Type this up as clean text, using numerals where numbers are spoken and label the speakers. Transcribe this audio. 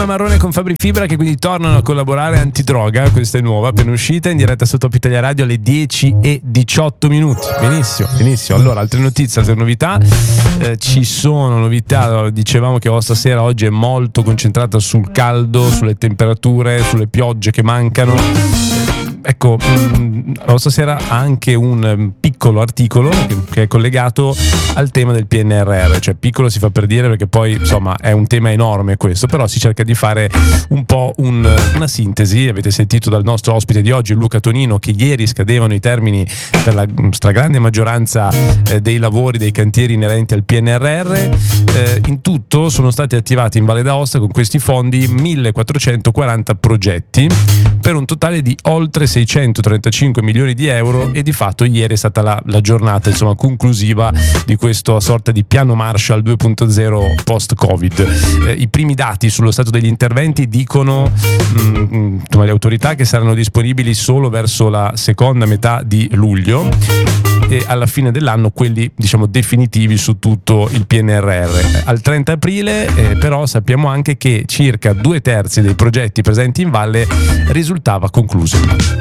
Speaker 1: Zona Marrone con Fabri Fibra, che quindi tornano a collaborare. Antidroga, questa è nuova, appena uscita, in diretta su Top Italia Radio alle 10:18. Benissimo. Allora, altre notizie, altre novità. Ci sono novità, dicevamo che stasera oggi è molto concentrata sul caldo, sulle temperature, sulle piogge che mancano. Ecco, stasera ha anche un piccolo articolo che è collegato al tema del PNRR, cioè piccolo si fa per dire perché poi insomma è un tema enorme questo, però si cerca di fare un po' una sintesi. Avete sentito dal nostro ospite di oggi, Luca Tonino, che ieri scadevano i termini per la stragrande maggioranza dei lavori, dei cantieri inerenti al PNRR. In tutto sono stati attivati in Valle d'Aosta con questi fondi 1440 progetti per un totale di oltre 635 milioni di euro, e di fatto ieri è stata la giornata conclusiva di questo sorta di piano Marshall 2.0 post-Covid. I primi dati sullo stato degli interventi dicono le autorità che saranno disponibili solo verso la seconda metà di luglio, e alla fine dell'anno quelli definitivi su tutto il PNRR. Al 30 aprile però sappiamo anche che circa 2/3 dei progetti presenti in valle risultava concluso.